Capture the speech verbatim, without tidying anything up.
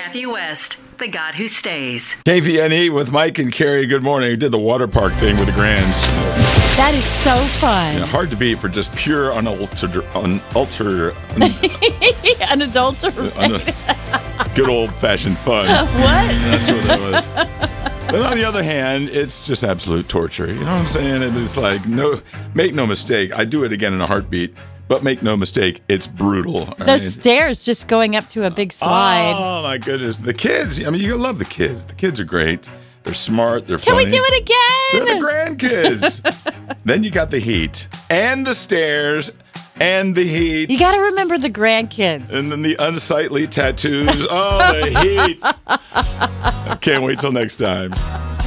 Matthew West, the God who stays. K V N E with Mike and Carrie. Good morning. We did the water park thing with the Grands. That is so fun. Yeah, hard to beat for just pure unaltered, unaltered, un, Unadulterated. un, good old-fashioned fun. What? That's what it was. But on the other hand, it's just absolute torture. You know what I'm saying? It is like, no, make no mistake. I do it again in a heartbeat. But make no mistake, it's brutal. Those right? stairs just going up to a big slide. Oh, my goodness. The kids, I mean, you love the kids. The kids are great. They're smart. They're Can funny. we do it again? They're the grandkids. Then you got the heat and the stairs and the heat. You got to remember the grandkids. And then the unsightly tattoos. Oh, the heat. I can't wait till next time.